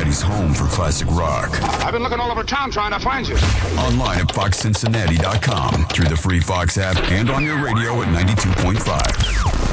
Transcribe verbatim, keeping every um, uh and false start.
Cincinnati's home for classic rock. I've been looking all over town trying to find you. Online at fox cincinnati dot com, through the free Fox app, and on your radio at ninety-two point five.